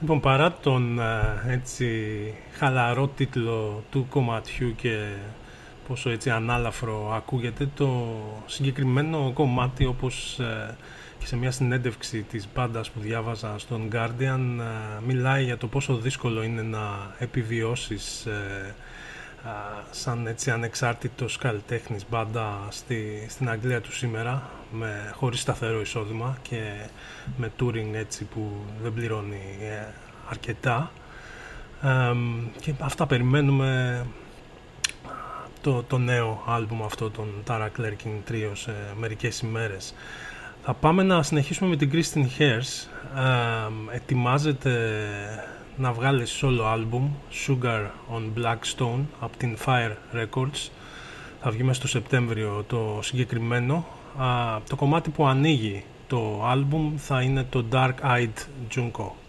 Λοιπόν, παρά τον έτσι χαλαρό τίτλο του κομματιού και πόσο έτσι ανάλαφρο ακούγεται, το συγκεκριμένο κομμάτι, όπως και σε μια συνέντευξη της μπάντας που διάβαζα στον Guardian, μιλάει για το πόσο δύσκολο είναι να επιβιώσεις σαν έτσι ανεξάρτητος καλλιτέχνης μπάντα στην Αγγλία του σήμερα, χωρίς σταθερό εισόδημα και με touring έτσι που δεν πληρώνει αρκετά. Και αυτά περιμένουμε το νέο άλμπουμ αυτό των Tara Clerk Trio σε μερικές ημέρες. Θα πάμε να συνεχίσουμε με την Kristin Hers. Ετοιμάζεται να βγάλει solo album Sugar on Blackstone από την Fire Records. Θα βγει μέσα στο Σεπτέμβριο το συγκεκριμένο. Το κομμάτι που ανοίγει το album θα είναι το Dark Eyed Junko.